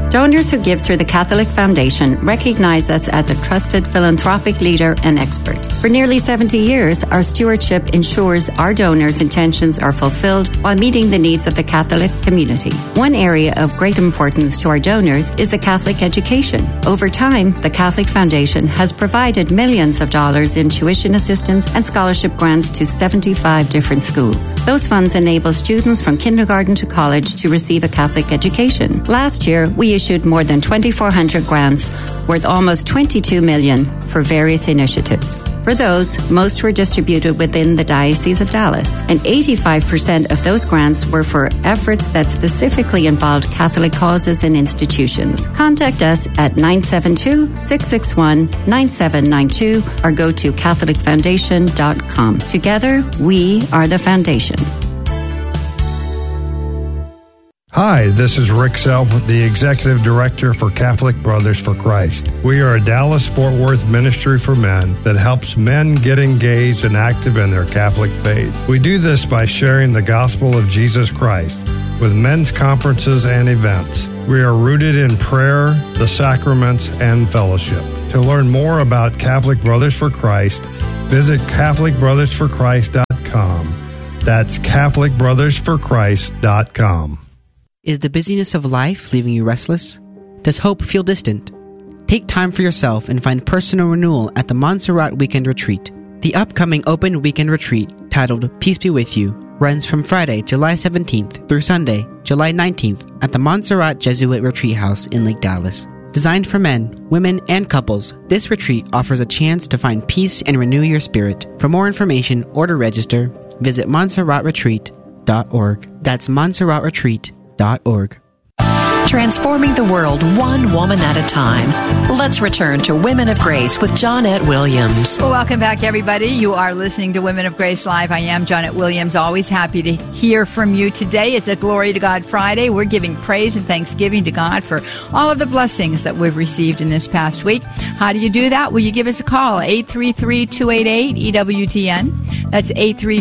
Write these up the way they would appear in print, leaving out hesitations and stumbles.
Donors who give through the Catholic Foundation recognize us as a trusted philanthropic leader and expert. For nearly 70 years, our stewardship ensures our donors' intentions are fulfilled while meeting the needs of the Catholic community. One area of great importance to our donors is the Catholic education. Over time, the Catholic Foundation has provided millions of dollars in tuition assistance and scholarship grants to 75 different schools. Those funds enable students from kindergarten to college to receive a Catholic education. Last year, we issued more than 2,400 grants worth almost $22 million for various initiatives. For those, most were distributed within the Diocese of Dallas, and 85% of those grants were for efforts that specifically involved Catholic causes and institutions. Contact us at 972-661-9792 or go to CatholicFoundation.com. Together, we are the foundation. Hi, this is Rick Self, the Executive Director for Catholic Brothers for Christ. We are a Dallas-Fort Worth ministry for men that helps men get engaged and active in their Catholic faith. We do this by sharing the gospel of Jesus Christ with men's conferences and events. We are rooted in prayer, the sacraments, and fellowship. To learn more about Catholic Brothers for Christ, visit CatholicBrothersForChrist.com. That's CatholicBrothersForChrist.com. Is the busyness of life leaving you restless? Does hope feel distant? Take time for yourself and find personal renewal at the Montserrat Weekend Retreat. The upcoming open weekend retreat, titled Peace Be With You, runs from Friday, July 17th through Sunday, July 19th at the Montserrat Jesuit Retreat House in Lake Dallas. Designed for men, women, and couples, this retreat offers a chance to find peace and renew your spirit. For more information or to register, visit MontserratRetreat.org. That's MontserratRetreat.org. Transforming the world one woman at a time. Let's return to Women of Grace with Johnnette Williams. Well, welcome back, everybody. You are listening to Women of Grace Live. I am Johnnette Williams. Always happy to hear from you. Today is a Glory to God Friday. We're giving praise and thanksgiving to God for all of the blessings that we've received in this past week. How do you do that? Will you give us a call? 833-288-EWTN. That's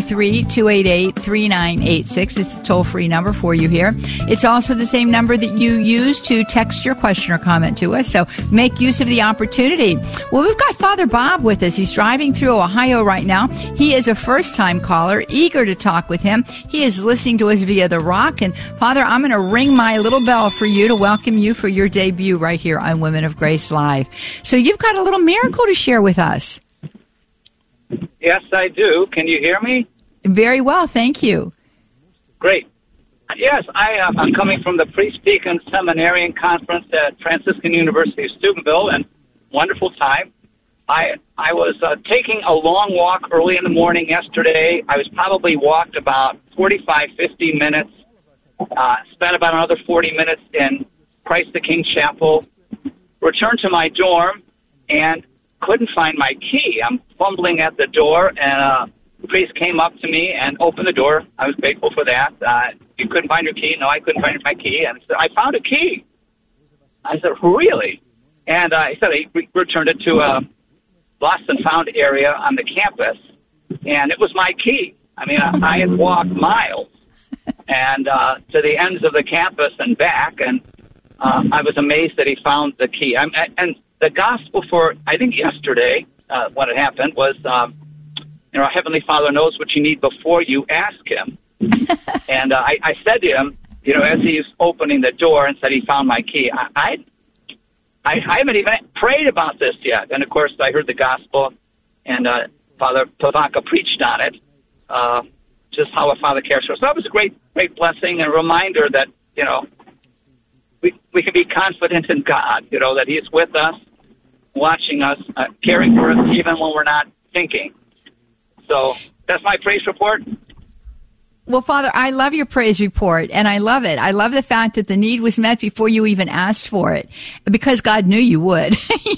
833-288-3986. It's a toll-free number for you here. It's also the same number that you use to text your question or comment to us. So make use of the opportunity. Well, we've got Father Bob with us. He's driving through Ohio right now. He is a first-time caller, eager to talk with him. He is listening to us via the Rock. And Father, I'm going to ring my little bell for you to welcome you for your debut right here on Women of Grace Live. So you've got a little miracle to share with us. Yes, I do. Can you hear me? Very well, thank you. Great. Yes, I'm coming from the Priest Deacon Seminarian Conference at Franciscan University of Steubenville, and wonderful time. I was taking a long walk early in the morning yesterday. I was probably walked about 45, 50 minutes, spent about another 40 minutes in Christ the King Chapel, returned to my dorm, and couldn't find my key. I'm fumbling at the door, and the priest came up to me and opened the door. I was grateful for that. You couldn't find your key? No, I couldn't find my key. And he said, I found a key. I said, really? And he said he returned it to a lost and found area on the campus, and it was my key. I mean, I had walked miles and to the ends of the campus and back, and I was amazed that he found the key. And the gospel for, I think, yesterday, when it happened, was, our Heavenly Father knows what you need before you ask Him. And I said to him, as he was opening the door and said he found my key, I haven't even prayed about this yet. And, of course, I heard the gospel, and Father Pavaka preached on it, just how a father cares for us. So that was a great, great blessing and a reminder that, we can be confident in God, that He is with us, watching us, caring for us even when we're not thinking. So that's my praise report. Well, Father, I love your praise report, and I love it. I love the fact that the need was met before you even asked for it, because God knew you would,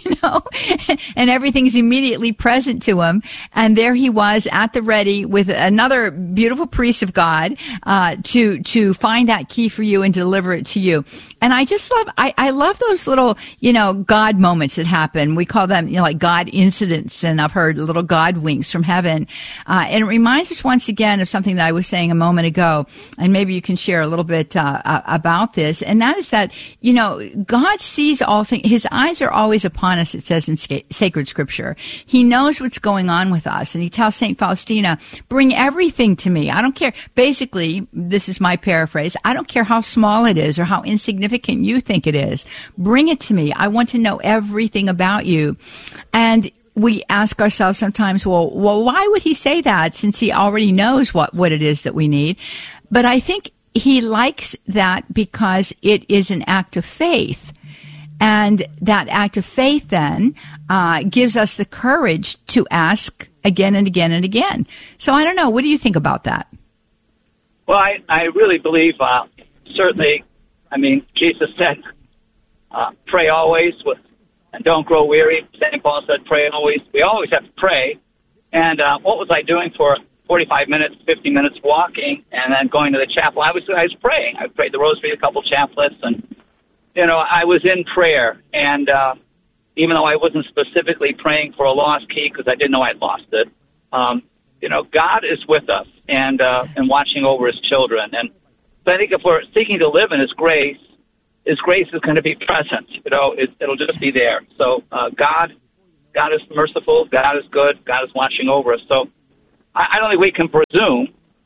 and everything's immediately present to Him. And there He was at the ready with another beautiful priest of God to find that key for you and deliver it to you. And I just love, I love those little, God moments that happen. We call them, like God incidents, and I've heard little God winks from heaven. And it reminds us once again of something that I was saying a moment ago, and maybe you can share a little bit about this, and that is that, God sees all things. His eyes are always upon us, it says in sacred scripture. He knows what's going on with us, and he tells St. Faustina, bring everything to me. I don't care. Basically, this is my paraphrase, I don't care how small it is or how insignificant you think it is. Bring it to me. I want to know everything about you. And we ask ourselves sometimes, well, why would he say that, since he already knows what it is that we need? But I think he likes that because it is an act of faith. And that act of faith then gives us the courage to ask again and again and again. So I don't know. What do you think about that? Well, I really believe, certainly, Jesus said, pray always and don't grow weary. St. Paul said, pray always. We always have to pray. And what was I doing for 45 minutes, 50 minutes walking, and then going to the chapel? I was praying. I prayed the rosary, a couple chaplets, and, I was in prayer. And even though I wasn't specifically praying for a lost key because I didn't know I'd lost it, God is with us and watching over his children. And so I think if we're seeking to live in his grace is going to be present. It'll just be there. So God is merciful. God is good. God is watching over us. So I don't think we can presume,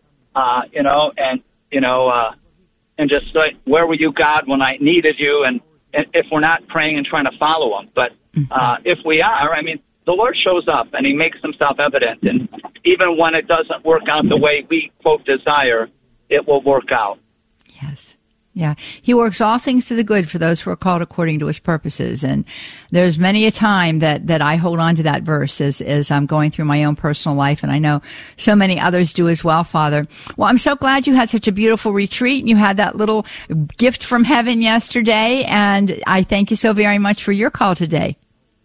and just say, where were you, God, when I needed you? And if we're not praying and trying to follow him. But if we are, the Lord shows up and he makes himself evident. And even when it doesn't work out the way we, quote, desire, it will work out. Yes. Yeah. He works all things to the good for those who are called according to his purposes. And there's many a time that I hold on to that verse as I'm going through my own personal life. And I know so many others do as well, Father. Well, I'm so glad you had such a beautiful retreat and you had that little gift from heaven yesterday. And I thank you so very much for your call today.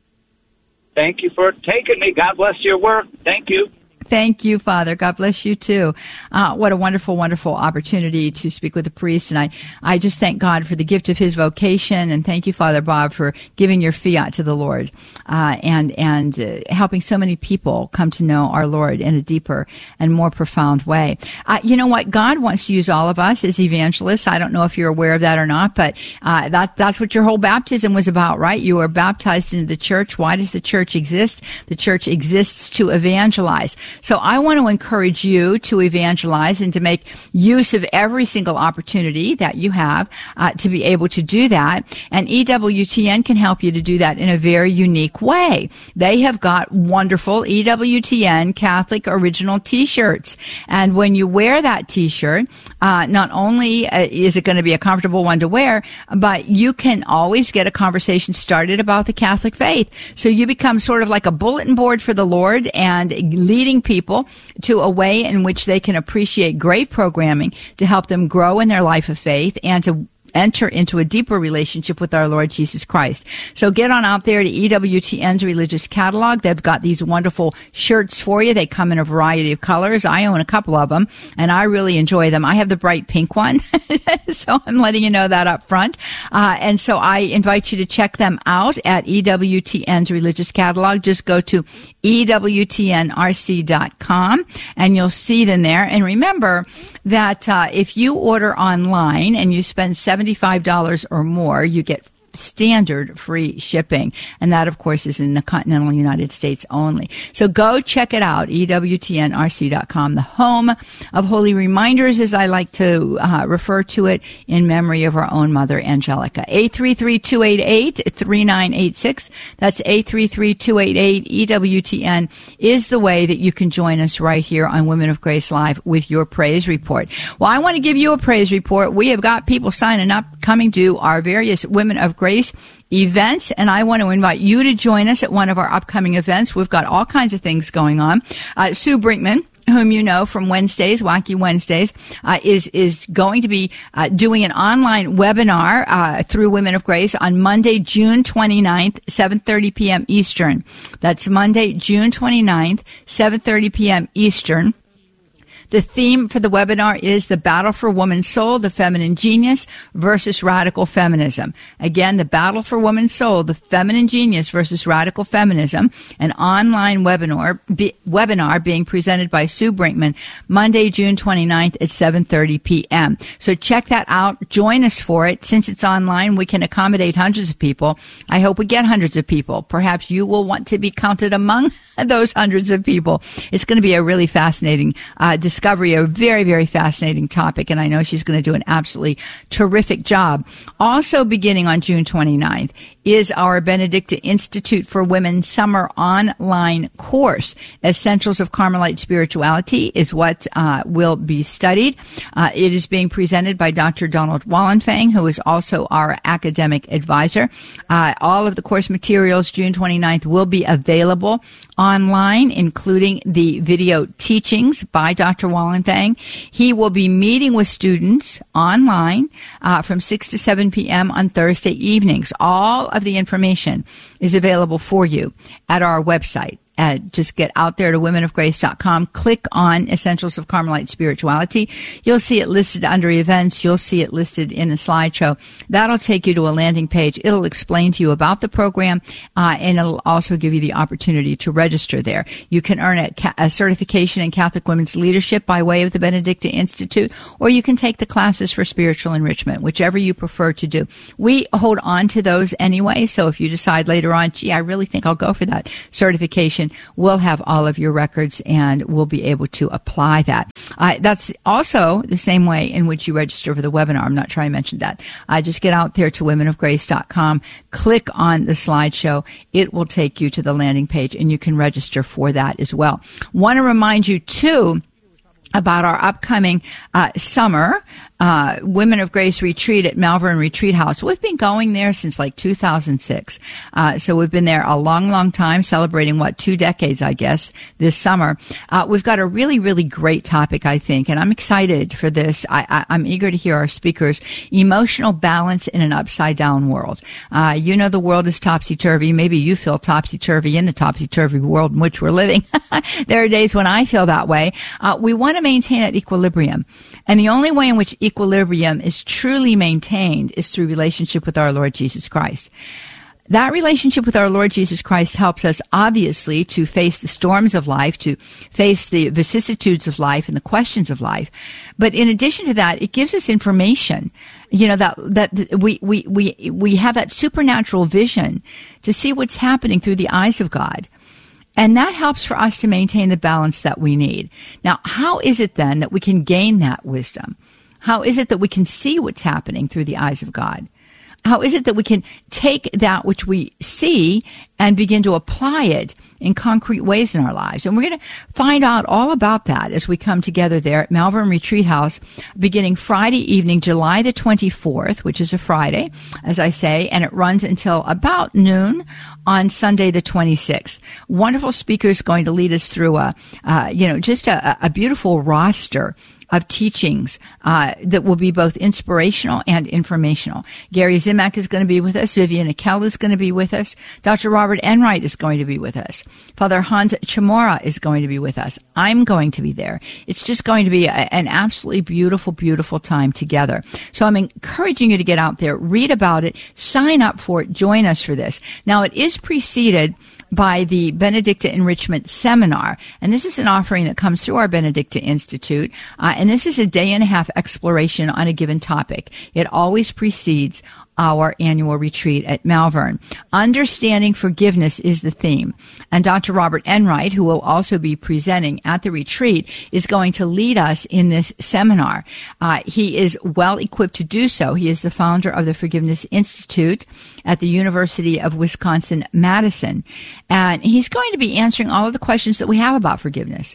Thank you for taking me. God bless your work. Thank you. Thank you, Father. God bless you, too. What a wonderful, wonderful opportunity to speak with the priest. And I just thank God for the gift of his vocation. And thank you, Father Bob, for giving your fiat to the Lord and helping so many people come to know our Lord in a deeper and more profound way. You know what? God wants to use all of us as evangelists. I don't know if you're aware of that or not, but that's what your whole baptism was about, right? You were baptized into the church. Why does the church exist? The church exists to evangelize. So I want to encourage you to evangelize and to make use of every single opportunity that you have to be able to do that. And EWTN can help you to do that in a very unique way. They have got wonderful EWTN Catholic original T-shirts. And when you wear that T-shirt, not only is it going to be a comfortable one to wear, but you can always get a conversation started about the Catholic faith. So you become sort of like a bulletin board for the Lord and leading people to a way in which they can appreciate great programming to help them grow in their life of faith and to enter into a deeper relationship with our Lord Jesus Christ. So get on out there to EWTN's religious catalog. They've got these wonderful shirts for you. They come in a variety of colors. I own a couple of them, and I really enjoy them. I have the bright pink one, so I'm letting you know that up front. And so I invite you to check them out at EWTN's religious catalog. Just go to EWTNRC.com, and you'll see them there. And remember that if you order online and you spend $75 or more, you get standard free shipping. And that, of course, is in the continental United States only. So go check it out, EWTNRC.com, the home of holy reminders, as I like to refer to it, in memory of our own Mother Angelica. 833-288-3986. That's 833-288-EWTN is the way that you can join us right here on Women of Grace Live with your praise report. Well, I want to give you a praise report. We have got people signing up, coming to our various Women of Grace events, and I want to invite you to join us at one of our upcoming events. We've got all kinds of things going on. Sue Brinkman, whom you know from Wednesdays, Wacky Wednesdays, is going to be doing an online webinar through Women of Grace on Monday, June 29th, 7:30 p.m. Eastern. That's Monday, June 29th, 7:30 p.m. Eastern. The theme for the webinar is the battle for woman's soul, the feminine genius versus radical feminism. Again, the battle for woman's soul, the feminine genius versus radical feminism, an online webinar being presented by Sue Brinkman, Monday, June 29th at 7:30 p.m. So check that out. Join us for it. Since it's online, we can accommodate hundreds of people. I hope we get hundreds of people. Perhaps you will want to be counted among those hundreds of people. It's going to be a really fascinating discovery, a very, very fascinating topic, and I know she's going to do an absolutely terrific job. Also beginning on June 29th is our Benedicta Institute for Women Summer Online course. Essentials of Carmelite Spirituality is what will be studied. It is being presented by Dr. Donald Wallenfang, who is also our academic advisor. All of the course materials, June 29th, will be available online, including the video teachings by Dr. Wallenfang. He will be meeting with students online from 6 to 7 p.m. on Thursday evenings. All of the information is available for you at our website. Just get out there to womenofgrace.com, click on Essentials of Carmelite Spirituality. You'll see it listed under events. You'll see it listed in the slideshow. That'll take you to a landing page. It'll explain to you about the program, and it'll also give you the opportunity to register there. You can earn a certification in Catholic Women's Leadership by way of the Benedicta Institute, or you can take the classes for spiritual enrichment, whichever you prefer to do. We hold on to those anyway, so if you decide later on, gee, I really think I'll go for that certification, we'll have all of your records and we'll be able to apply that. That's also the same way in which you register for the webinar. I'm not sure I mentioned that. Just get out there to womenofgrace.com, click on the slideshow. It will take you to the landing page and you can register for that as well. Want to remind you too about our upcoming summer Women of Grace retreat at Malvern Retreat House. We've been going there since like 2006. So we've been there a long, long time, celebrating 2 decades, I guess, this summer. We've got a really, really great topic, I think, and I'm excited for this. I'm eager to hear our speakers. Emotional balance in an upside down world. You know, the world is topsy-turvy. Maybe you feel topsy-turvy in the topsy-turvy world in which we're living. There are days when I feel that way. We want to maintain that equilibrium. And the only way in which equilibrium is truly maintained is through relationship with our Lord Jesus Christ. That relationship with our Lord Jesus Christ helps us, obviously, to face the storms of life, to face the vicissitudes of life and the questions of life. But in addition to that, it gives us information, you know, that we have that supernatural vision to see what's happening through the eyes of God. And that helps for us to maintain the balance that we need. Now, how is it then that we can gain that wisdom? How is it that we can see what's happening through the eyes of God? How is it that we can take that which we see and begin to apply it in concrete ways in our lives? And we're going to find out all about that as we come together there at Malvern Retreat House, beginning Friday evening, July the 24th, which is a Friday, as I say, and it runs until about noon on Sunday the 26th. Wonderful speakers going to lead us through a beautiful roster of teachings that will be both inspirational and informational. Gary Zimak is going to be with us. Vivian Akell is going to be with us. Dr. Robert Enright is going to be with us. Father Hans Chamorro is going to be with us. I'm going to be there. It's just going to be an absolutely beautiful, beautiful time together. So I'm encouraging you to get out there, read about it, sign up for it, join us for this. Now, it is preceded by the Benedicta Enrichment Seminar. And this is an offering that comes through our Benedicta Institute. And this is a day-and-a-half exploration on a given topic. It always precedes our annual retreat at Malvern. Understanding forgiveness is the theme. And Dr. Robert Enright, who will also be presenting at the retreat, is going to lead us in this seminar. He is well equipped to do so. He is the founder of the Forgiveness Institute at the University of Wisconsin-Madison. And he's going to be answering all of the questions that we have about forgiveness.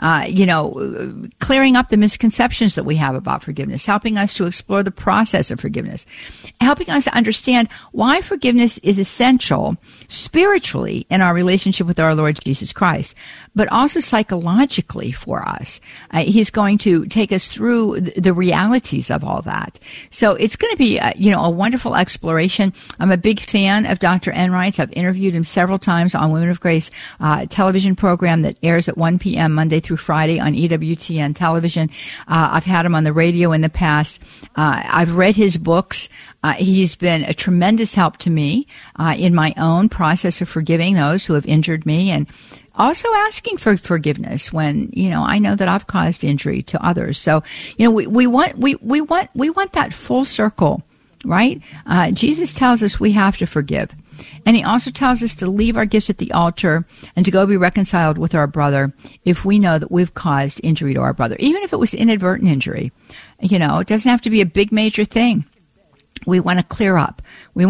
Clearing up the misconceptions that we have about forgiveness, helping us to explore the process of forgiveness, helping us us to understand why forgiveness is essential spiritually in our relationship with our Lord Jesus Christ, but also psychologically for us. He's going to take us through the realities of all that. So it's going to be, a wonderful exploration. I'm a big fan of Dr. Enright. I've interviewed him several times on Women of Grace television program that airs at 1 p.m. Monday through Friday on EWTN television. I've had him on the radio in the past. I've read his books. He's been a tremendous help to me in my own process of forgiving those who have injured me, and also asking for forgiveness when, I know that I've caused injury to others. So, we want that full circle, right? Jesus tells us we have to forgive. And he also tells us to leave our gifts at the altar and to go be reconciled with our brother if we know that we've caused injury to our brother, even if it was inadvertent injury. It doesn't have to be a big major thing. We want to clear up.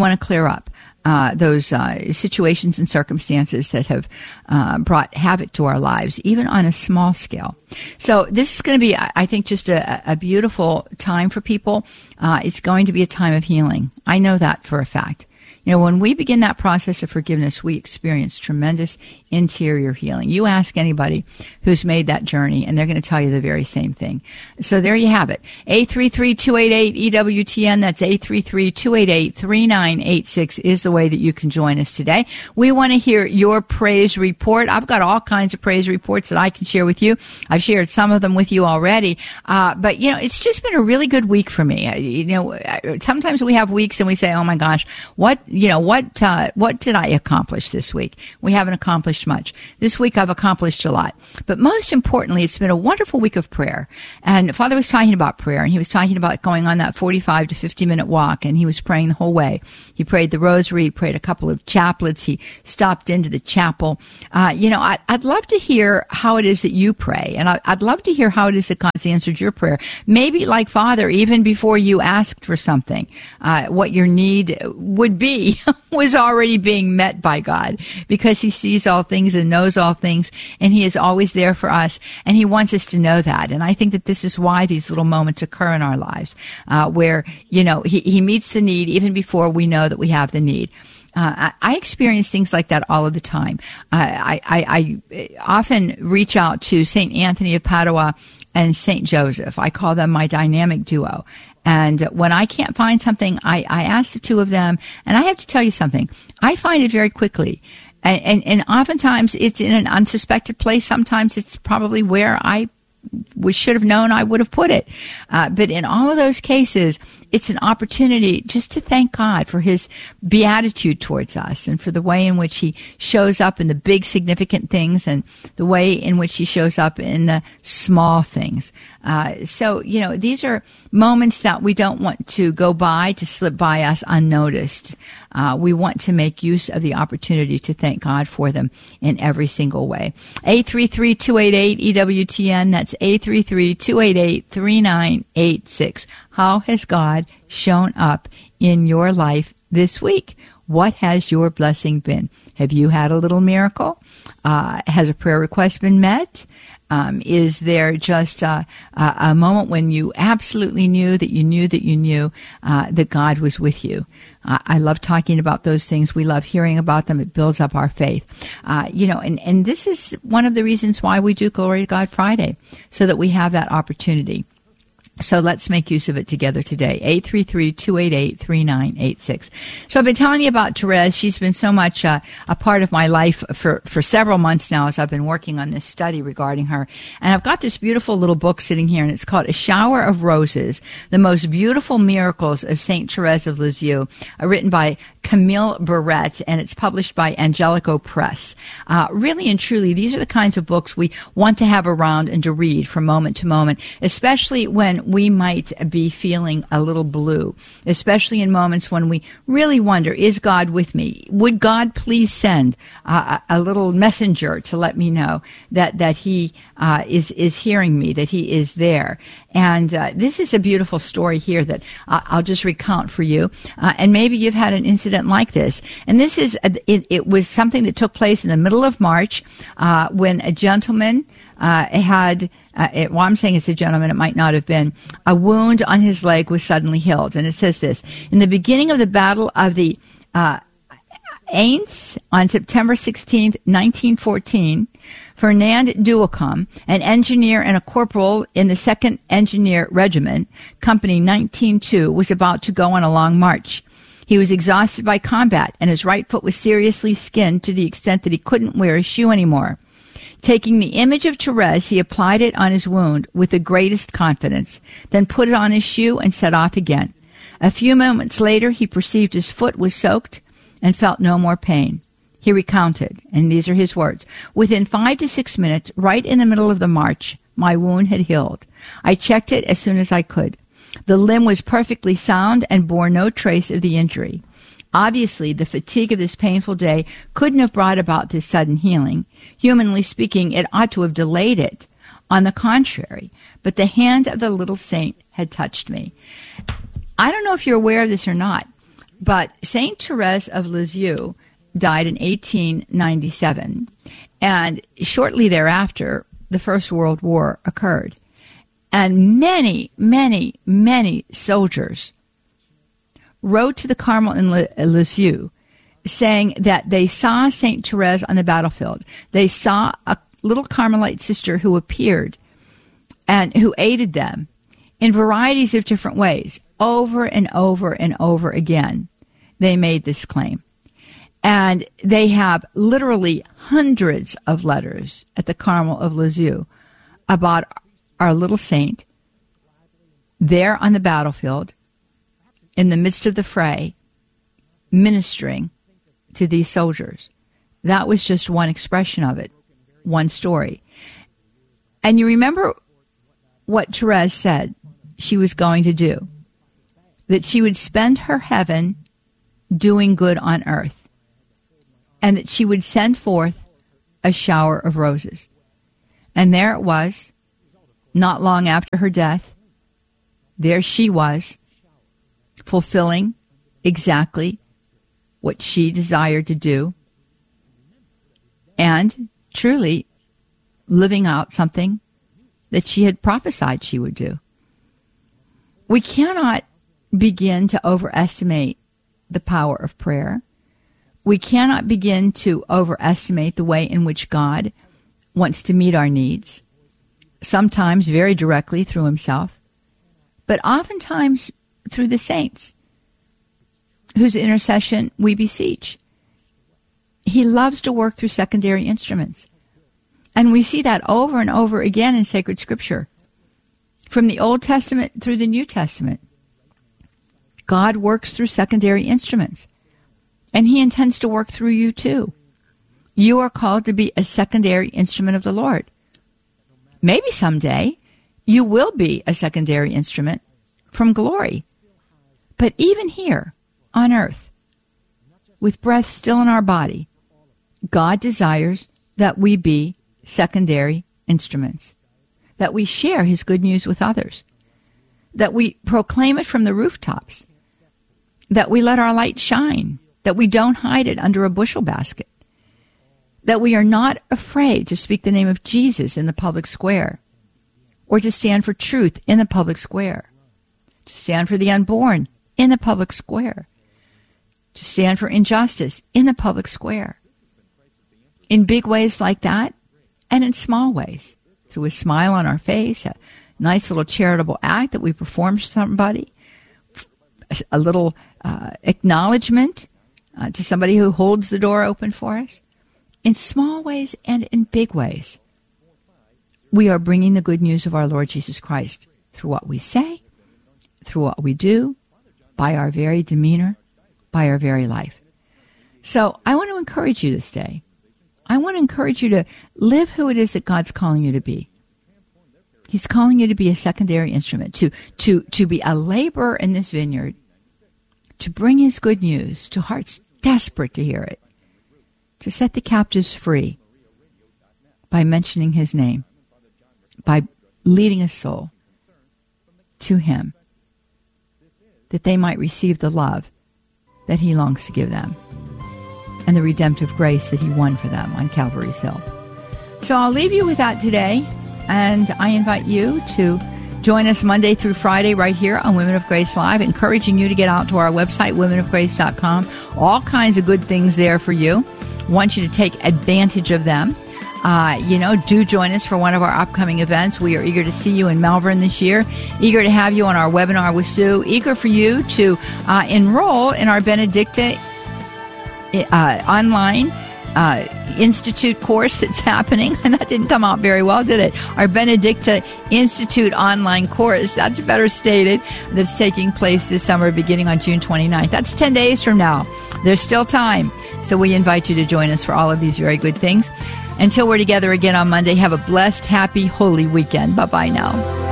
Those situations and circumstances that have brought havoc to our lives, even on a small scale. So this is going to be, I think, just a beautiful time for people. It's going to be a time of healing. I know that for a fact. When we begin that process of forgiveness, we experience tremendous interior healing. You ask anybody who's made that journey, and they're going to tell you the very same thing. So there you have it. 833-288-EWTN. That's 833-288-3986 is the way that you can join us today. We want to hear your praise report. I've got all kinds of praise reports that I can share with you. I've shared some of them with you already. But it's just been a really good week for me. Sometimes we have weeks and we say, oh my gosh, what did I accomplish this week? We haven't accomplished much. This week I've accomplished a lot. But most importantly, it's been a wonderful week of prayer. And Father was talking about prayer, and he was talking about going on that 45 to 50-minute walk, and he was praying the whole way. He prayed the rosary, he prayed a couple of chaplets, he stopped into the chapel. I'd love to hear how it is that you pray, and I'd love to hear how it is that God's answered your prayer. Maybe like Father, even before you asked for something, what your need would be was already being met by God, because he sees all things and knows all things, and he is always there for us, and he wants us to know that. And I think that this is why these little moments occur in our lives, where, he meets the need even before we know that we have the need. I experience things like that all of the time. I often reach out to St. Anthony of Padua and St. Joseph. I call them my dynamic duo. And when I can't find something, I ask the two of them, and I have to tell you something. I find it very quickly. And oftentimes it's in an unsuspected place. Sometimes it's probably where I should have known I would have put it. But in all of those cases, it's an opportunity just to thank God for his beatitude towards us, and for the way in which he shows up in the big significant things, and the way in which he shows up in the small things. So these are moments that we don't want to go by, to slip by us unnoticed. We want to make use of the opportunity to thank God for them in every single way. 833-288-EWTN. That's 833-288-3986. How has God shown up in your life this week? What has your blessing been? Have you had a little miracle? Has a prayer request been met? Is there just a moment when you absolutely knew that God was with you? I love talking about those things. We love hearing about them. It builds up our faith. And this is one of the reasons why we do Glory to God Friday, so that we have that opportunity. So let's make use of it together today. 833-288-3986. So I've been telling you about Therese. She's been so much a part of my life for several months now, as I've been working on this study regarding her. And I've got this beautiful little book sitting here, and it's called A Shower of Roses, The Most Beautiful Miracles of St. Therese of Lisieux, written by Camille Barrett, and it's published by Angelico Press. Really and truly, these are the kinds of books we want to have around and to read from moment to moment, especially when we might be feeling a little blue, especially in moments when we really wonder, is God with me? Would God please send a little messenger to let me know that he is hearing me, that he is there? And this is a beautiful story here that I'll just recount for you. And maybe you've had an incident like this. And this is, it was something that took place in the middle of March when a gentleman had, well, I'm saying it's a gentleman, it might not have been, a wound on his leg was suddenly healed. And it says this, in the beginning of the Battle of the Aisne on September 16th, 1914, Fernand Duacom, an engineer and a corporal in the 2nd Engineer Regiment, Company 19-2, was about to go on a long march. He was exhausted by combat, and his right foot was seriously skinned to the extent that he couldn't wear a shoe anymore. Taking the image of Therese, he applied it on his wound with the greatest confidence, then put it on his shoe and set off again. A few moments later, he perceived his foot was soaked and felt no more pain. He recounted, and these are his words, "Within 5 to 6 minutes, right in the middle of the march, my wound had healed. I checked it as soon as I could. The limb was perfectly sound and bore no trace of the injury. Obviously, the fatigue of this painful day couldn't have brought about this sudden healing. Humanly speaking, it ought to have delayed it. On the contrary, but the hand of the little saint had touched me." I don't know if you're aware of this or not, but Saint Therese of Lisieux died in 1897, and shortly thereafter, the First World War occurred. And many, many, many soldiers wrote to the Carmel in Lisieux saying that they saw St. Therese on the battlefield. They saw a little Carmelite sister who appeared and who aided them in varieties of different ways. Over and over and over again, they made this claim. And they have literally hundreds of letters at the Carmel of Lisieux about our little saint there on the battlefield in the midst of the fray, ministering to these soldiers. That was just one expression of it, one story. And you remember what Therese said she was going to do, that she would spend her heaven doing good on earth, and that she would send forth a shower of roses. And there it was, not long after her death, there she was, fulfilling exactly what she desired to do, and truly living out something that she had prophesied she would do. We cannot begin to overestimate the power of prayer. We cannot begin to overestimate the way in which God wants to meet our needs, sometimes very directly through himself, but oftentimes through the saints, whose intercession we beseech. He loves to work through secondary instruments. And we see that over and over again in sacred scripture, from the Old Testament through the New Testament. God works through secondary instruments, and he intends to work through you too. You are called to be a secondary instrument of the Lord. Maybe someday you will be a secondary instrument from glory. But even here on earth, with breath still in our body, God desires that we be secondary instruments, that we share his good news with others, that we proclaim it from the rooftops, that we let our light shine, that we don't hide it under a bushel basket, that we are not afraid to speak the name of Jesus in the public square, or to stand for truth in the public square, to stand for the unborn in the public square, to stand for injustice in the public square. In big ways like that, and in small ways, through a smile on our face, a nice little charitable act that we perform for somebody, a little acknowledgement to somebody who holds the door open for us. In small ways and in big ways, we are bringing the good news of our Lord Jesus Christ through what we say, through what we do, by our very demeanor, by our very life. So I want to encourage you this day. I want to encourage you to live who it is that God's calling you to be. He's calling you to be a secondary instrument, to be a laborer in this vineyard, to bring his good news to hearts desperate to hear it, to set the captives free by mentioning his name, by leading a soul to him, that they might receive the love that he longs to give them and the redemptive grace that he won for them on Calvary's Hill. So I'll leave you with that today, and I invite you to join us Monday through Friday right here on Women of Grace Live, encouraging you to get out to our website, womenofgrace.com. All kinds of good things there for you. Want you to take advantage of them. Do join us for one of our upcoming events. We are eager to see you in Melbourne this year, eager to have you on our webinar with Sue, eager for you to enroll in our Benedicta online Institute course that's happening. And that didn't come out very well, did it? Our Benedicta Institute online course, that's better stated, that's taking place this summer beginning on June 29th. That's 10 days from now. There's still time. So we invite you to join us for all of these very good things. Until we're together again on Monday, have a blessed, happy, holy weekend. Bye-bye now.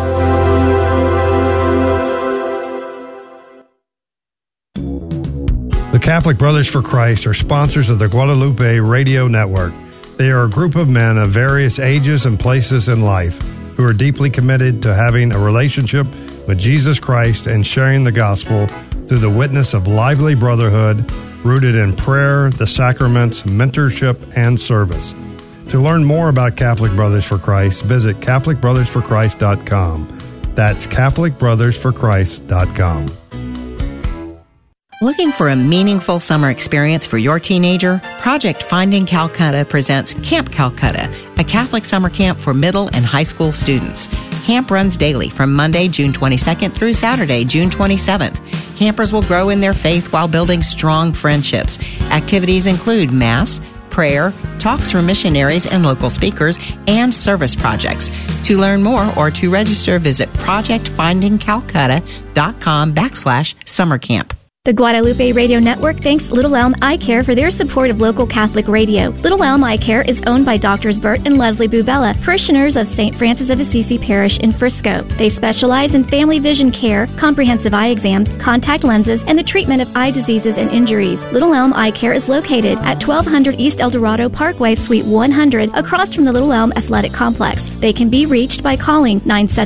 The Catholic Brothers for Christ are sponsors of the Guadalupe Radio Network. They are a group of men of various ages and places in life who are deeply committed to having a relationship with Jesus Christ and sharing the gospel through the witness of lively brotherhood rooted in prayer, the sacraments, mentorship, and service. To learn more about Catholic Brothers for Christ, visit CatholicBrothersForChrist.com. That's CatholicBrothersForChrist.com. Looking for a meaningful summer experience for your teenager? Project Finding Calcutta presents Camp Calcutta, a Catholic summer camp for middle and high school students. Camp runs daily from Monday, June 22nd through Saturday, June 27th. Campers will grow in their faith while building strong friendships. Activities include Mass, prayer, talks from missionaries and local speakers, and service projects. To learn more or to register, visit projectfindingcalcutta.com/summercamp. The Guadalupe Radio Network thanks Little Elm Eye Care for their support of local Catholic radio. Little Elm Eye Care is owned by Drs. Bert and Leslie Bubella, parishioners of St. Francis of Assisi Parish in Frisco. They specialize in family vision care, comprehensive eye exams, contact lenses, and the treatment of eye diseases and injuries. Little Elm Eye Care is located at 1200 East El Dorado Parkway, Suite 100, across from the Little Elm Athletic Complex. They can be reached by calling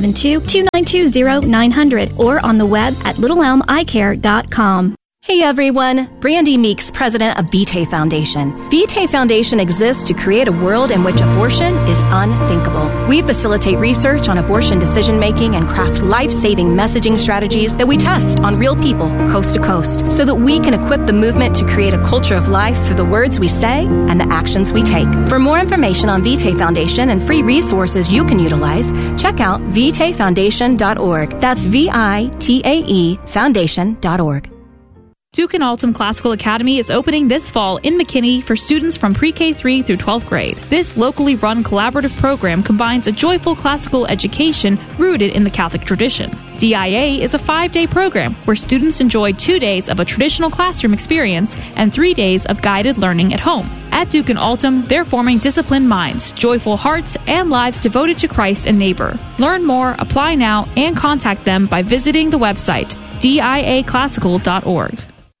972-292-0900 or on the web at littleelmeyecare.com. Hey everyone, Brandy Meeks, president of Vitae Foundation. Vitae Foundation exists to create a world in which abortion is unthinkable. We facilitate research on abortion decision-making and craft life-saving messaging strategies that we test on real people coast to coast so that we can equip the movement to create a culture of life through the words we say and the actions we take. For more information on Vitae Foundation and free resources you can utilize, check out vitaefoundation.org. That's VITAE foundation.org. Duke and Altum Classical Academy is opening this fall in McKinney for students from pre-K3 through 12th grade. This locally run collaborative program combines a joyful classical education rooted in the Catholic tradition. DIA is a 5-day program where students enjoy 2 days of a traditional classroom experience and 3 days of guided learning at home. At Duke and Altum, they're forming disciplined minds, joyful hearts, and lives devoted to Christ and neighbor. Learn more, apply now, and contact them by visiting the website diaclassical.org.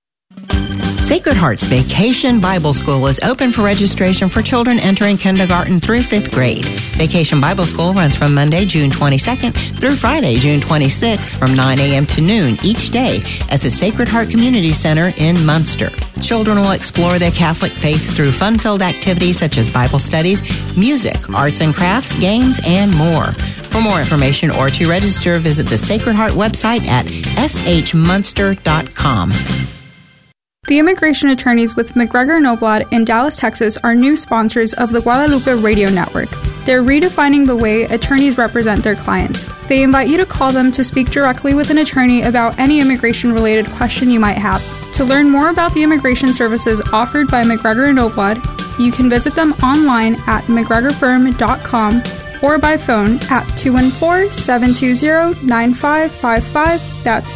Sacred Hearts Vacation Bible School is open for registration for children entering kindergarten through 5th grade. Vacation Bible School runs from Monday, June 22nd through Friday, June 26th from 9 a.m. to noon each day at the Sacred Heart Community Center in Munster. Children will explore their Catholic faith through fun-filled activities such as Bible studies, music, arts and crafts, games, and more. For more information or to register, visit the Sacred Heart website at shmunster.com. The immigration attorneys with McGregor & Noblad in Dallas, Texas are new sponsors of the Guadalupe Radio Network. They're redefining the way attorneys represent their clients. They invite you to call them to speak directly with an attorney about any immigration-related question you might have. To learn more about the immigration services offered by McGregor & Noblad, you can visit them online at mcgregorfirm.com or by phone at 214-720-9555. That's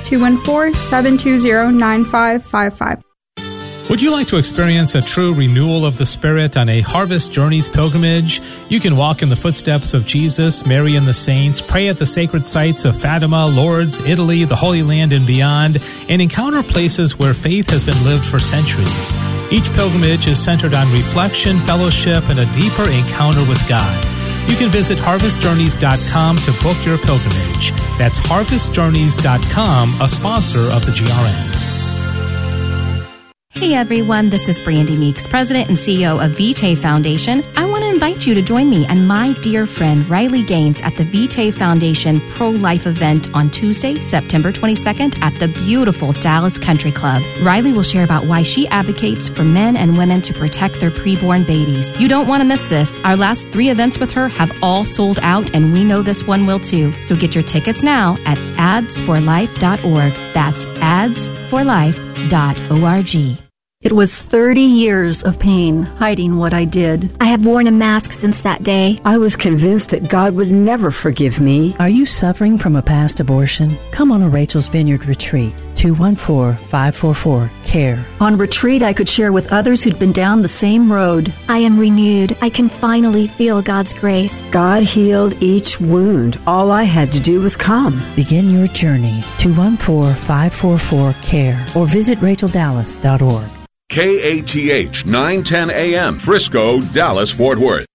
214-720-9555. Would you like to experience a true renewal of the Spirit on a Harvest Journeys pilgrimage? You can walk in the footsteps of Jesus, Mary and the saints, pray at the sacred sites of Fatima, Lourdes, Italy, the Holy Land, and beyond, and encounter places where faith has been lived for centuries. Each pilgrimage is centered on reflection, fellowship, and a deeper encounter with God. You can visit harvestjourneys.com to book your pilgrimage. That's harvestjourneys.com, a sponsor of the GRN. Hey everyone, this is Brandy Meeks, President and CEO of Vitae Foundation. I want to invite you to join me and my dear friend Riley Gaines at the Vitae Foundation Pro-Life event on Tuesday, September 22nd at the beautiful Dallas Country Club. Riley will share about why she advocates for men and women to protect their preborn babies. You don't want to miss this. Our last 3 events with her have all sold out, and we know this one will too. So get your tickets now at adsforlife.org. That's adsforlife.org. It was 30 years of pain hiding what I did. I have worn a mask since that day. I was convinced that God would never forgive me. Are you suffering from a past abortion? Come on a Rachel's Vineyard retreat. 214-544-CARE. On retreat, I could share with others who'd been down the same road. I am renewed. I can finally feel God's grace. God healed each wound. All I had to do was come. Begin your journey. 214-544-CARE or visit racheldallas.org. KATH 910 AM, Frisco, Dallas, Fort Worth.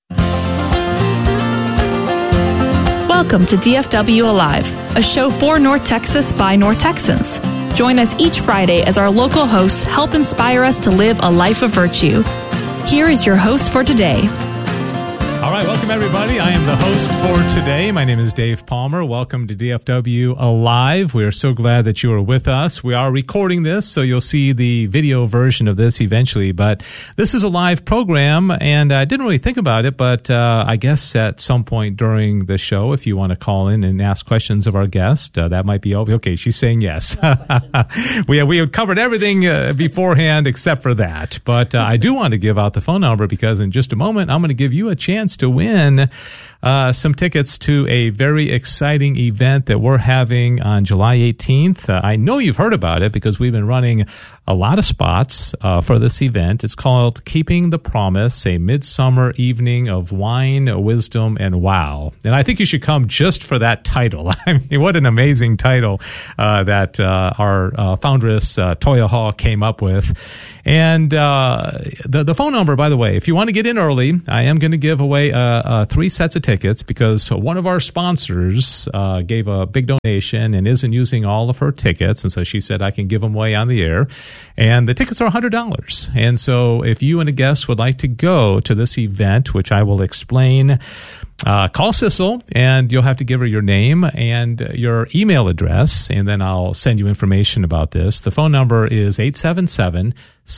Welcome to DFW Alive, a show for North Texas by North Texans. Join us each Friday as our local hosts help inspire us to live a life of virtue. Here is your host for today. All right, welcome everybody. I am the host for today. My name is Dave Palmer. Welcome to DFW Alive. We are so glad that you are with us. We are recording this, so you'll see the video version of this eventually. But this is a live program, and I didn't really think about it, but I guess at some point during the show, if you want to call in and ask questions of our guest, that might be okay. She's saying yes. We have covered everything beforehand except for that. But I do want to give out the phone number because in just a moment, I'm going to give you a chance to win some tickets to a very exciting event that we're having on July 18th. I know you've heard about it because we've been running a lot of spots for this event. It's called Keeping the Promise, a midsummer evening of wine, wisdom, and wow. And I think you should come just for that title. I mean, what an amazing title that our foundress, Toya Hall, came up with. And the phone number, by the way, if you want to get in early, I am going to give away 3 sets of tickets because one of our sponsors gave a big donation and isn't using all of her tickets. And so she said, I can give them away on the air. And the tickets are $100. And so if you and a guest would like to go to this event, which I will explain, call Sissel, and you'll have to give her your name and your email address, and then I'll send you information about this. The phone number is 877-75.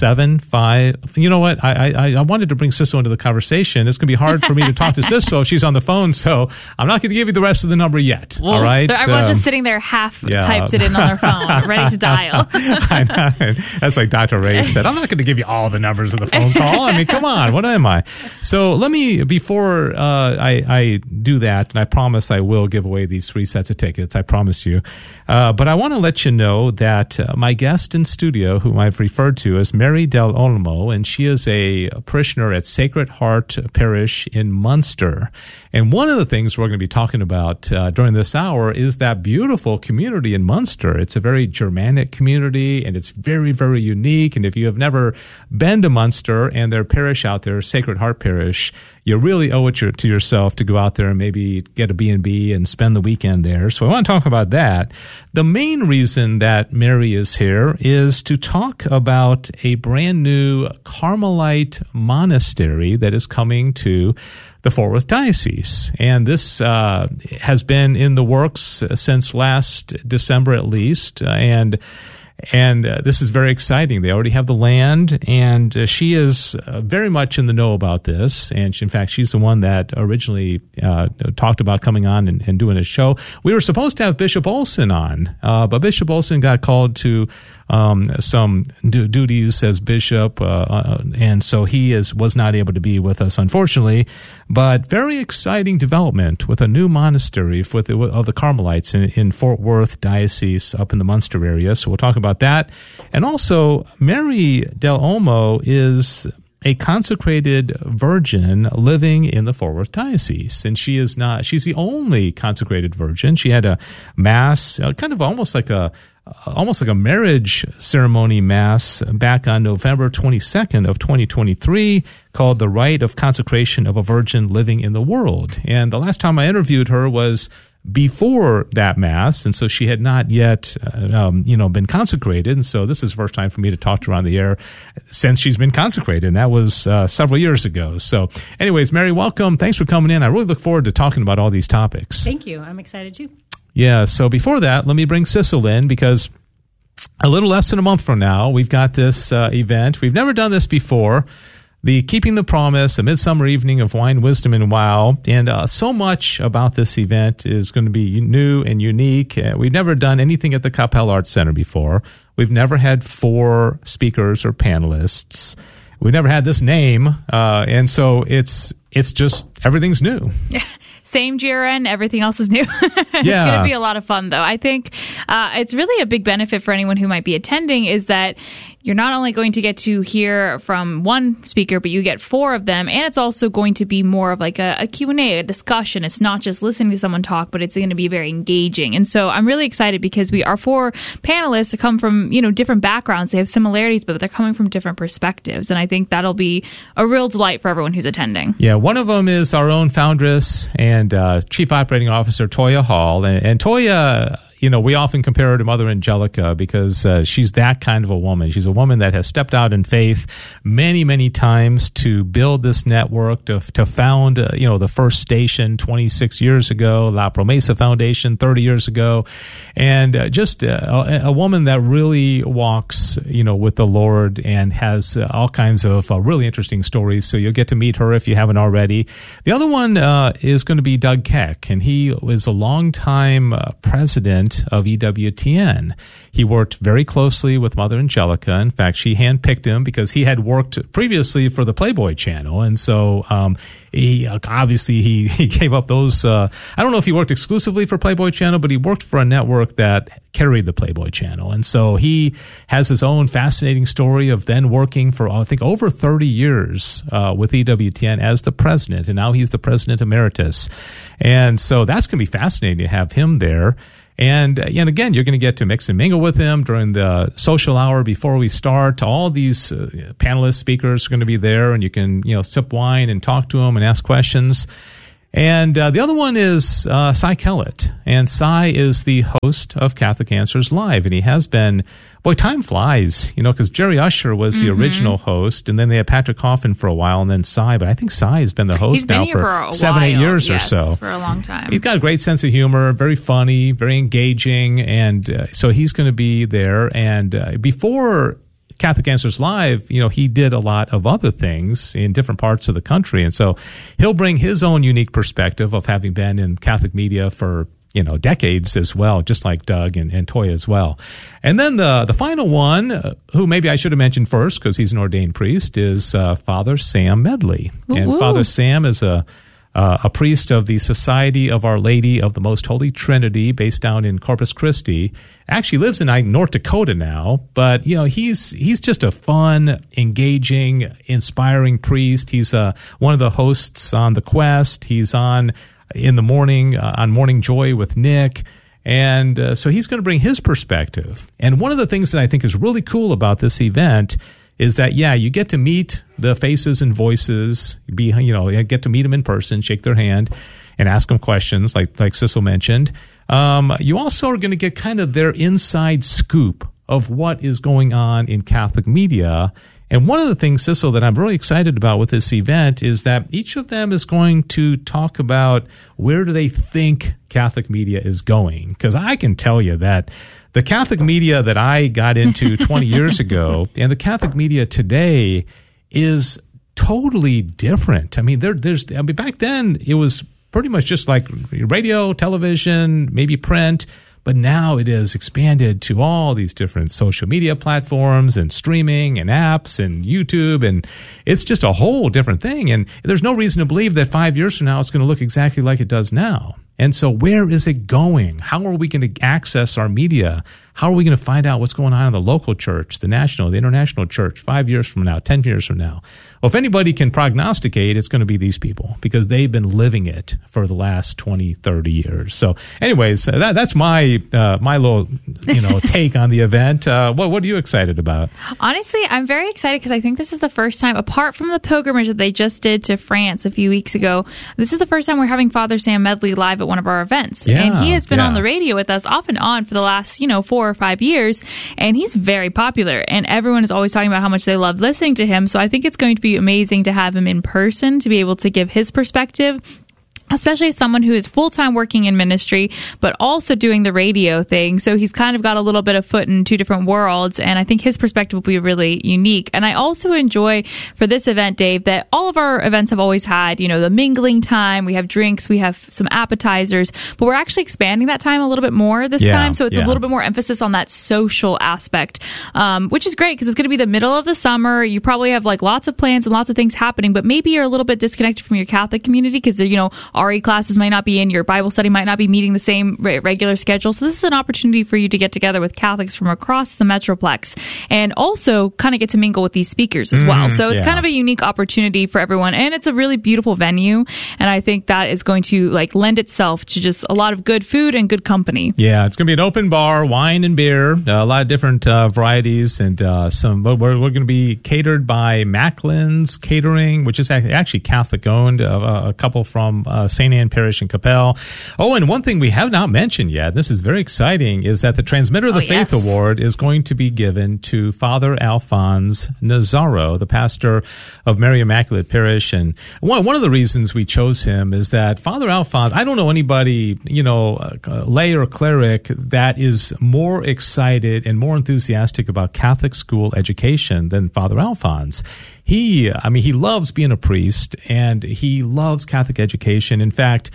You know what? I wanted to bring Sissel into the conversation. It's going to be hard for me to talk to Sissel if she's on the phone, so I'm not going to give you the rest of the number yet. Well, all right? Everyone's just sitting there typed it in on their phone, ready to dial. I know. That's like Dr. Ray said. I'm not going to give you all the numbers of the phone call. I mean, come on. What am I? So let me, before I do that, and I promise I will give away these 3 sets of tickets. I promise you. But I want to let you know that my guest in studio, whom I've referred to as Mary Del Olmo, and she is a parishioner at Sacred Heart Parish in Munster. And one of the things we're going to be talking about during this hour is that beautiful community in Munster. It's a very Germanic community, and it's very, very unique. And if you have never been to Munster and their parish out there, Sacred Heart Parish, you really owe it to yourself to go out there and maybe get a B&B and spend the weekend there. So I want to talk about that. The main reason that Mary is here is to talk about a brand new Carmelite monastery that is coming to the Fort Worth Diocese. And this has been in the works since last December at least. And this is very exciting. They already have the land, and she is very much in the know about this. And in fact, she's the one that originally talked about coming on and doing a show. We were supposed to have Bishop Olson on, but Bishop Olson got called to some duties as bishop, and so he was not able to be with us, unfortunately. But very exciting development with a new monastery of the Carmelites in Fort Worth Diocese up in the Munster area. So we'll talk about that. And also, Mary Del Olmo is a consecrated virgin living in the Fort Worth Diocese. And she's the only consecrated virgin. She had a mass, kind of almost like a marriage ceremony mass back on November 22nd of 2023 called The Rite of Consecration of a Virgin Living in the World. And the last time I interviewed her was before that Mass, and so she had not yet, been consecrated, and so this is the first time for me to talk to her on the air since she's been consecrated, and that was several years ago. So anyways, Mary, welcome. Thanks for coming in. I really look forward to talking about all these topics. Thank you. I'm excited too. Yeah, so before that, let me bring Sissel in, because a little less than a month from now, we've got this event. We've never done this before. The Keeping the Promise, a Midsummer Evening of Wine, Wisdom, and Wow. And so much about this event is going to be new and unique. We've never done anything at the Capel Arts Center before. We've never had 4 speakers or panelists. We've never had this name. And so it's just, everything's new. Yeah. Same GRN, everything else is new. It's going to be a lot of fun, though. I think it's really a big benefit for anyone who might be attending is that you're not only going to get to hear from one speaker, but you get 4 of them. And it's also going to be more of like a Q&A, a discussion. It's not just listening to someone talk, but it's going to be very engaging. And so I'm really excited because our 4 panelists come from, different backgrounds. They have similarities, but they're coming from different perspectives. And I think that'll be a real delight for everyone who's attending. Yeah, one of them is our own foundress and Chief Operating Officer Toya Hall. And Toya, we often compare her to Mother Angelica because she's that kind of a woman. She's a woman that has stepped out in faith many, many times to build this network, to found, the first station 26 years ago, La Promesa Foundation 30 years ago, and just a woman that really walks, with the Lord and has all kinds of really interesting stories. So you'll get to meet her if you haven't already. The other one is going to be Doug Keck, and he was a longtime president of EWTN. He worked very closely with Mother Angelica. In fact, she handpicked him because he had worked previously for the Playboy Channel. And so he gave up those. I don't know if he worked exclusively for Playboy Channel, but he worked for a network that carried the Playboy Channel. And so he has his own fascinating story of then working for, I think, over 30 years with EWTN as the president. And now he's the president emeritus. And so that's going to be fascinating to have him there. And again, you're going to get to mix and mingle with him during the social hour before we start. All these panelist speakers are going to be there, and you can sip wine and talk to them and ask questions. And the other one is Cy Kellett. And Cy is the host of Catholic Answers Live, and he has been. Boy, time flies, because Jerry Usher was the original host, and then they had Patrick Coffin for a while, and then Cy. But I think Cy has been the host now for 7-8 years or so. For a long time. He's got a great sense of humor, very funny, very engaging, and so he's going to be there. And before Catholic Answers Live, he did a lot of other things in different parts of the country, and so he'll bring his own unique perspective of having been in Catholic media for decades as well, just like Doug and Toya as well. And then the final one, who maybe I should have mentioned first because he's an ordained priest, is Father Sam Medley. Ooh. And Father Sam is a priest of the Society of Our Lady of the Most Holy Trinity based down in Corpus Christi. Actually lives in North Dakota now, but he's just a fun, engaging, inspiring priest. He's one of the hosts on The Quest. He's on in the morning on Morning Joy with Nick. And so he's going to bring his perspective. And one of the things that I think is really cool about this event is that, you get to meet the faces and voices, get to meet them in person, shake their hand, and ask them questions like Sissel mentioned. You also are going to get kind of their inside scoop of what is going on in Catholic media. And one of the things, Sissel, that I'm really excited about with this event is that each of them is going to talk about where do they think Catholic media is going. Because I can tell you that the Catholic media that I got into 20 years ago and the Catholic media today is totally different. I mean, back then it was pretty much just like radio, television, maybe print. But now it is expanded to all these different social media platforms and streaming and apps and YouTube, and it's just a whole different thing. And there's no reason to believe that 5 years from now it's going to look exactly like it does now. And so where is it going? How are we going to access our media? How are we going to find out what's going on in the local church, the national, the international church 5 years from now, 10 years from now? Well, if anybody can prognosticate, it's going to be these people because they've been living it for the last 20, 30 years. So anyways, that's my little take on the event. What are you excited about? Honestly, I'm very excited because I think this is the first time, apart from the pilgrimage that they just did to France a few weeks ago, this is the first time we're having Father Sam Medley live live at one of our events. Yeah, and he has been on the radio with us off and on for the last, 4 or 5 years. And he's very popular. And everyone is always talking about how much they love listening to him. So I think it's going to be amazing to have him in person to be able to give his perspective, especially as someone who is full-time working in ministry, but also doing the radio thing. So he's kind of got a little bit of foot in two different worlds, and I think his perspective will be really unique. And I also enjoy for this event, Dave, that all of our events have always had, the mingling time. We have drinks, we have some appetizers, but we're actually expanding that time a little bit more this time. So it's a little bit more emphasis on that social aspect, which is great because it's going to be the middle of the summer. You probably have like lots of plans and lots of things happening, but maybe you're a little bit disconnected from your Catholic community because RE classes might not be in, your Bible study might not be meeting the same regular schedule. So this is an opportunity for you to get together with Catholics from across the Metroplex and also kind of get to mingle with these speakers as well. So it's kind of a unique opportunity for everyone. And it's a really beautiful venue. And I think that is going to lend itself to just a lot of good food and good company. Yeah, it's going to be an open bar, wine and beer, a lot of different varieties. And but we're going to be catered by Macklin's Catering, which is actually Catholic owned, a couple from St. Anne Parish in Capel. Oh, and one thing we have not mentioned yet, this is very exciting, is that the Transmitter of the Faith Award is going to be given to Father Alphonse Nazaro, the pastor of Mary Immaculate Parish. And one of the reasons we chose him is that Father Alphonse, I don't know anybody, lay or cleric that is more excited and more enthusiastic about Catholic school education than Father Alphonse. He loves being a priest and he loves Catholic education. In fact,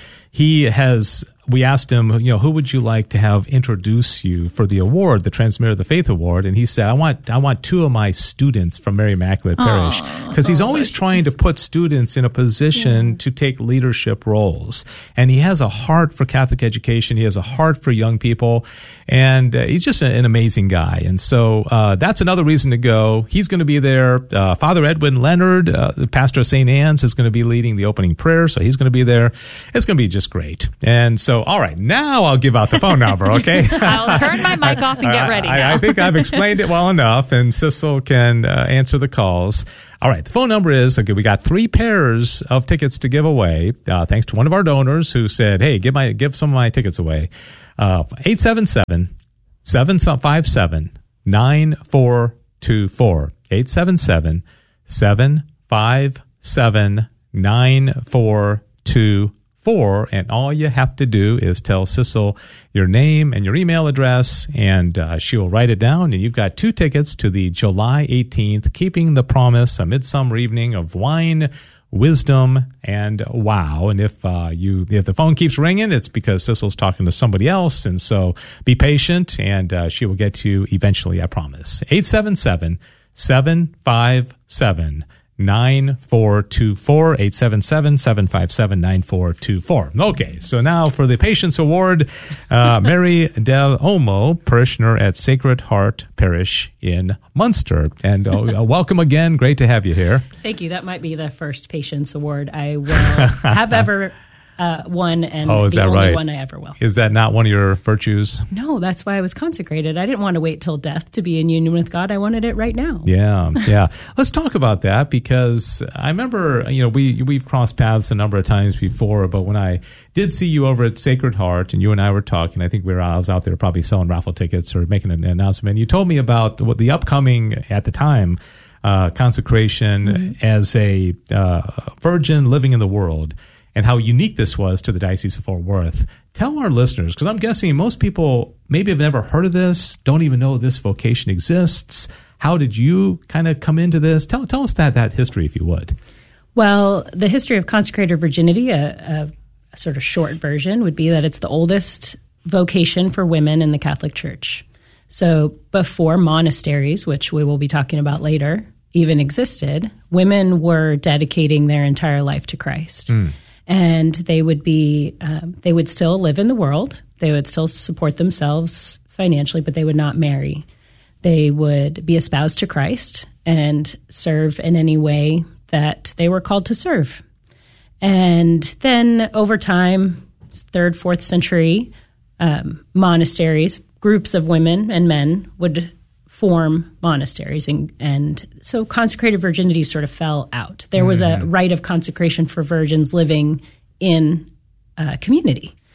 we asked him, who would you like to have introduce you for the award, the Transmitter of the Faith Award? And he said, I want two of my students from Mary Immaculate Parish, because he's always trying to put students in a position to take leadership roles. And he has a heart for Catholic education. He has a heart for young people. And he's just an amazing guy. And so that's another reason to go. He's going to be there. Father Edwin Leonard, the pastor of St. Anne's, is going to be leading the opening prayer. So he's going to be there. It's going to be just great. And so, all right, now I'll give out the phone number, okay? I'll turn my mic off and get ready now. I think I've explained it well enough, and Sissel can answer the calls. All right, the phone number is, we got 3 pairs of tickets to give away, thanks to one of our donors who said, hey, give some of my tickets away. 877-757-9424. 877-757-9424. And all you have to do is tell Sissel your name and your email address, and she will write it down. And you've got 2 tickets to the July 18th Keeping the Promise, a midsummer evening of wine, wisdom, and wow. And if the phone keeps ringing, it's because Sissel's talking to somebody else. And so be patient, and she will get to you eventually, I promise. 877-757-9424. 877-757-9424. Okay, so now for the Patience Award, Mary Del Olmo, parishioner at Sacred Heart Parish in Munster. And welcome again. Great to have you here. Thank you. That might be the first Patience Award I will have ever won, and the only one I ever will. Is that not one of your virtues? No, that's why I was consecrated. I didn't want to wait till death to be in union with God. I wanted it right now. Yeah. Let's talk about that, because I remember, we've crossed paths a number of times before, but when I did see you over at Sacred Heart and you and I were talking, I think I was out there probably selling raffle tickets or making an announcement. You told me about what the upcoming, at the time, consecration as a virgin living in the world, and how unique this was to the Diocese of Fort Worth. Tell our listeners, because I'm guessing most people maybe have never heard of this, don't even know this vocation exists. How did you kind of come into this? Tell us that history, if you would. Well, the history of consecrated virginity, a sort of short version, would be that it's the oldest vocation for women in the Catholic Church. So before monasteries, which we will be talking about later, even existed, women were dedicating their entire life to Christ. And they would still live in the world. They would still support themselves financially, but they would not marry. They would be espoused to Christ and serve in any way that they were called to serve. And then over time, 3rd, 4th century, monasteries, groups of women and men would form monasteries, and so consecrated virginity sort of fell out. There was a rite of consecration for virgins living in community.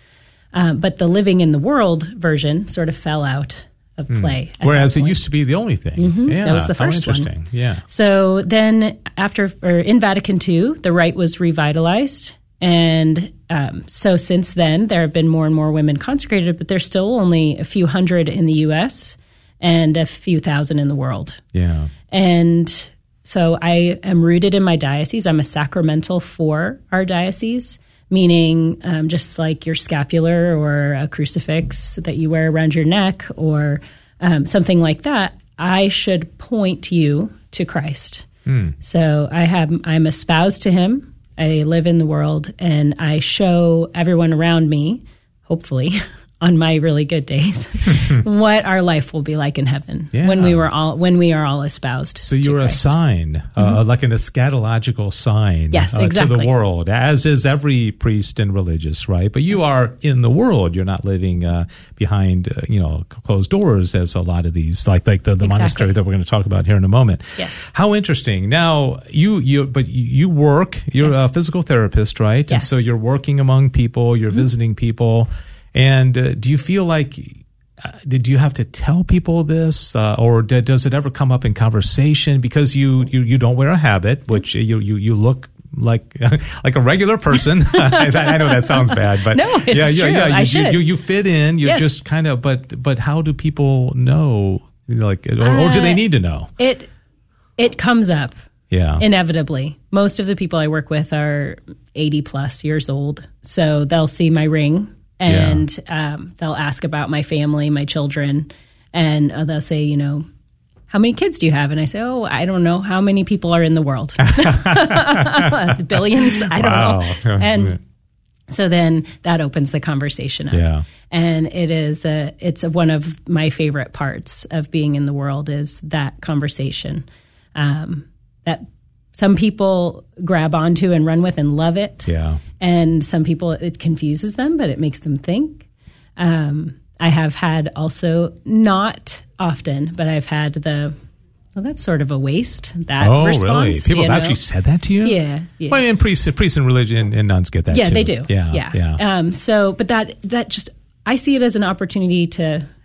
But the living in the world version sort of fell out of play. Whereas it used to be the only thing. Mm-hmm. Yeah, that was the first interesting. one. Yeah. So then in Vatican II, the rite was revitalized. And so since then, there have been more and more women consecrated, but there's still only a few hundred in the U.S. and a few thousand in the world. Yeah. And so I am rooted in my diocese. I'm a sacramental for our diocese, meaning just like your scapular or a crucifix that you wear around your neck or something like that, I should point you to Christ. So I'm espoused to him. I live in the world, and I show everyone around me, hopefully, on my really good days, what our life will be like in heaven when we are all espoused. So you're a sign, like an eschatological sign, exactly. to the world, as is every priest and religious, right? But you are in the world. You're not living behind, closed doors, as a lot of these, like the monastery that we're going to talk about here in a moment. Yes. How interesting. Now you work. You're a physical therapist, right? Yes. And so you're working among people. You're visiting people. And do you feel like, did you have to tell people this, or does it ever come up in conversation? Because you don't wear a habit, which you look like a regular person. I know that sounds bad, but no, it's true. You fit in. You're just kind of, but how do people know? Or do they need to know? It comes up. Yeah. Inevitably. Most of the people I work with are 80 plus years old, so they'll see my ring. And they'll ask about my family, my children, and they'll say, how many kids do you have? And I say, I don't know. How many people are in the world? Billions? I don't know. And so then that opens the conversation up. Yeah. And it's one of my favorite parts of being in the world is that conversation that some people grab onto and run with and love it. Yeah. And some people, it confuses them, but it makes them think. I have had also, not often, but I've had that's sort of a waste, that response. Oh, really? People have actually said that to you? Yeah. Well, and priests and religion and nuns get that too. Yeah, they do. Yeah. So, but that just, I see it as an opportunity to